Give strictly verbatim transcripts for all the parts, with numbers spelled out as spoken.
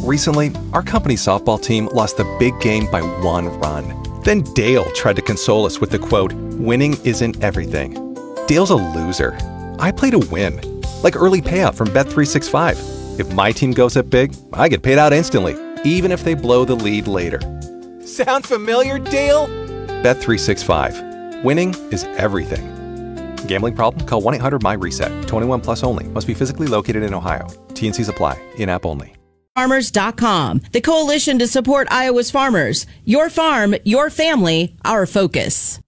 Recently, our company's softball team lost the big game by one run. Then Dale tried to console us with the quote, "Winning isn't everything." Dale's a loser. I play to win. Like early payout from Bet three sixty-five. If my team goes up big, I get paid out instantly, even if they blow the lead later. Sound familiar, Dale? Bet three sixty-five. Winning is everything. Gambling problem? Call one eight hundred M Y reset. twenty-one plus only. Must be physically located in Ohio. T N Cs apply. In-app only. Farmers dot com, the coalition to support Iowa's farmers. Your farm, your family, our focus.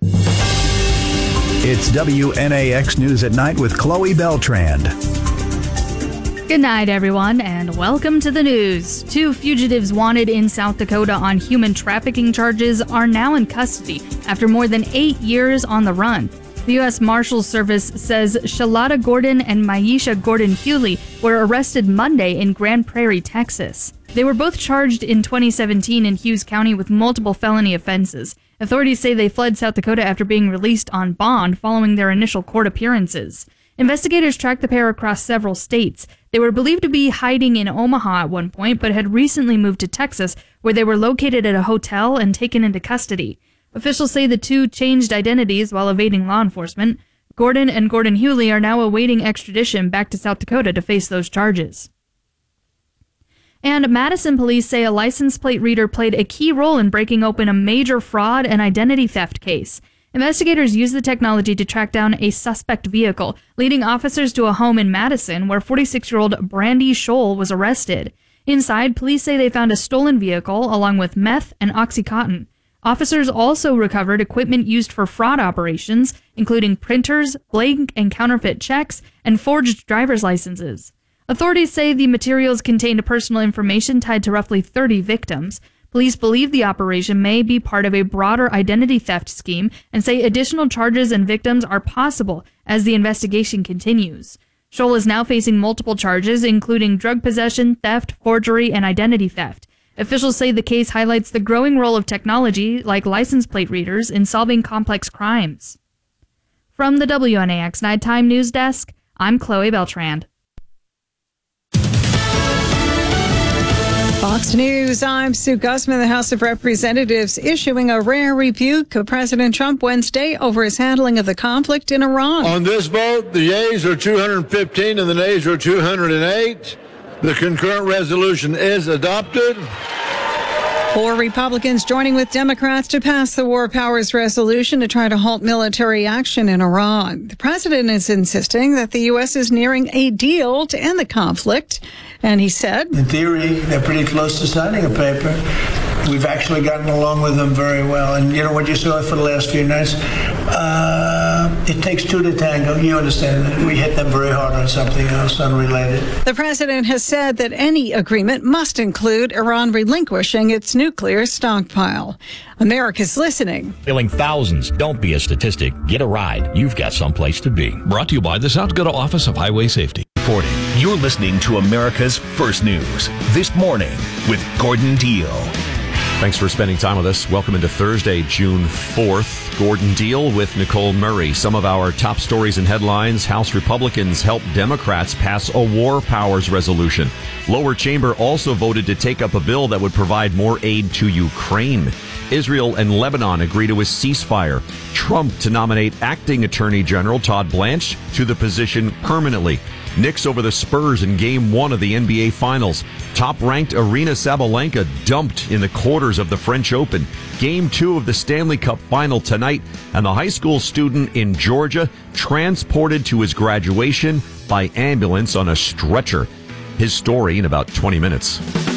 It's W N A X News at Night with Chloe Beltrand. Good night, everyone, and welcome to the news. Two fugitives wanted in South Dakota on human trafficking charges are now in custody after more than eight years on the run. The U S Marshals Service says Shalata Gordon and Maisha Gordon-Hewley were arrested Monday in Grand Prairie, Texas. They were both charged in twenty seventeen in Hughes County with multiple felony offenses. Authorities say they fled South Dakota after being released on bond following their initial court appearances. Investigators tracked the pair across several states. They were believed to be hiding in Omaha at one point, but had recently moved to Texas, where they were located at a hotel and taken into custody. Officials say the two changed identities while evading law enforcement. Gordon and Gordon-Hewley are now awaiting extradition back to South Dakota to face those charges. And Madison police say a license plate reader played a key role in breaking open a major fraud and identity theft case. Investigators used the technology to track down a suspect vehicle, leading officers to a home in Madison where forty-six-year-old Brandy Scholl was arrested. Inside, police say they found a stolen vehicle along with meth and OxyContin. Officers also recovered equipment used for fraud operations, including printers, blank and counterfeit checks, and forged driver's licenses. Authorities say the materials contained personal information tied to roughly thirty victims. Police believe the operation may be part of a broader identity theft scheme and say additional charges and victims are possible as the investigation continues. Scholl is now facing multiple charges, including drug possession, theft, forgery, and identity theft. Officials say the case highlights the growing role of technology, like license plate readers, in solving complex crimes. From the W N A X Nighttime News Desk, I'm Chloe Beltrand. Fox News, I'm Sue Guzman. The House of Representatives issuing a rare rebuke of President Trump Wednesday over his handling of the conflict in Iran. On this vote, the yeas are two hundred fifteen and the nays are two hundred eight. The concurrent resolution is adopted. Four Republicans joining with Democrats to pass the War Powers Resolution to try to halt military action in Iran. The president is insisting that the U S is nearing a deal to end the conflict. And he said, in theory, they're pretty close to signing a paper. We've actually gotten along with them very well. And you know what you saw for the last few nights? Uh, it takes two to tango. You understand that we hit them very hard on something else unrelated. The president has said that any agreement must include Iran relinquishing its nuclear stockpile. America's listening. Killing thousands. Don't be a statistic. Get a ride. You've got someplace to be. Brought to you by the South Dakota Office of Highway Safety. Reporting. You're listening to America's First News This Morning with Gordon Deal. Thanks for spending time with us. Welcome into Thursday, June fourth. Gordon Deal with Nicole Murray. Some of our top stories and headlines. House Republicans help Democrats pass a War Powers Resolution. Lower chamber also voted to take up a bill that would provide more aid to Ukraine. Israel and Lebanon agree to a ceasefire. Trump to nominate acting Attorney General Todd Blanche to the position permanently. Knicks over the Spurs in Game one of the N B A Finals. Top-ranked Aryna Sabalenka dumped in the quarters of the French Open. Game two of the Stanley Cup Final tonight. And the high school student in Georgia transported to his graduation by ambulance on a stretcher. His story in about twenty minutes.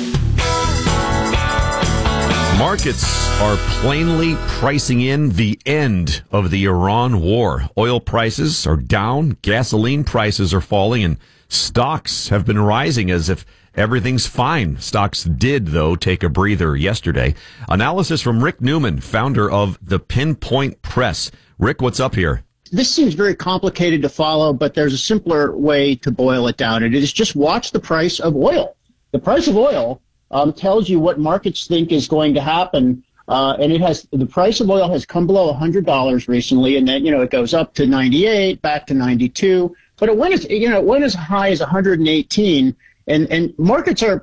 Markets are plainly pricing in the end of the Iran war. Oil prices are down, gasoline prices are falling, and stocks have been rising as if everything's fine. Stocks did, though, take a breather yesterday. Analysis from Rick Newman, founder of The Pinpoint Press. Rick, what's up here? This seems very complicated to follow, but there's a simpler way to boil it down. And it is just watch the price of oil. The price of oil Um, tells you what markets think is going to happen, uh, and it has the price of oil has come below one hundred dollars recently, and then you know it goes up to ninety-eight, back to ninety-two, but it went as you know it went as high as one hundred eighteen, and and markets are